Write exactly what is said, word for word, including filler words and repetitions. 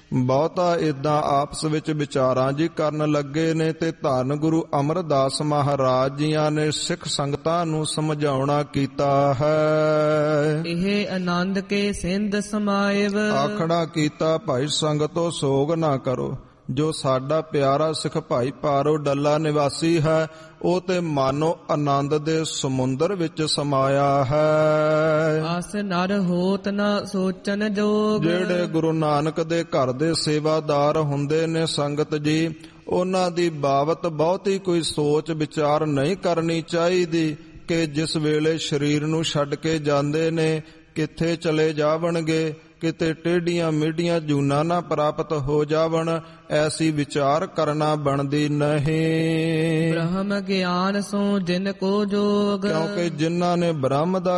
ਬਹੁਤਾ ਏਦਾਂ ਆਪਸ ਵਿੱਚ ਵਿਚਾਰਾਂ ਜੀ ਕਰਨ ਲੱਗੇ ਨੇ ਤੇ ਧੰਨ ਗੁਰੂ ਅਮਰਦਾਸ ਮਹਾਰਾਜ ਜੀਆਂ ਨੇ ਸਿੱਖ ਸੰਗਤਾਂ ਨੂੰ ਸਮਝਾਉਣਾ ਕੀਤਾ ਹੈ। ਇਹ ਆਨੰਦ ਕੇ ਸਿੰਧ ਸਮਾਇਵ, ਆਖਣਾ ਕੀਤਾ ਭਾਈ ਸੰਗਤੋ ਸੋਗ ਨਾ ਕਰੋ। ਜੋ ਸਾਡਾ ਪਿਆਰਾ ਸਿੱਖ ਭਾਈ ਪਾਰੋ ਡੱਲਾ ਨਿਵਾਸੀ ਹੈ ਉਹ ਤੇ ਮਾਨੋ ਆਨੰਦ ਦੇ ਸਮੁੰਦਰ ਵਿੱਚ ਸਮਾਇਆ ਹੈ। ਆਸ ਨਰ ਹੋਤ ਨਾ ਸੋਚਨ ਜੋਗ, ਜਿਹੜੇ ਗੁਰੂ ਨਾਨਕ ਦੇ ਘਰ ਦੇ ਸੇਵਾਦਾਰ ਹੁੰਦੇ ਨੇ ਸੰਗਤ ਜੀ, ਉਹਨਾਂ ਦੀ ਬਾਬਤ ਬਹੁਤੀ ਕੋਈ ਸੋਚ ਵਿਚਾਰ ਨਹੀਂ ਕਰਨੀ ਚਾਹੀਦੀ ਕਿ ਜਿਸ ਵੇਲੇ ਸਰੀਰ ਨੂੰ ਛੱਡ ਕੇ ਜਾਂਦੇ ਨੇ ਕਿੱਥੇ ਚਲੇ ਜਾਵਣਗੇ, ਕਿਤੇ ਟੇਢੀਆਂ ਮੇਢੀਆਂ ਜੂਨਾਂ ਨਾ ਪ੍ਰਾਪਤ ਹੋ ਜਾਵਣ, ਐਸੀ ਵਿਚਾਰ ਕਰਨਾ ਬਣਦੀ ਨਹੀਂ। ਬ੍ਰਹਮ ਗਿਆਨ ਸੋ ਜਿਨ ਕੋ ਜੋਗ, ਕਿਉਂਕਿ ਜਿਨ੍ਹਾਂ ਨੇ ਬ੍ਰਹਮ ਦਾ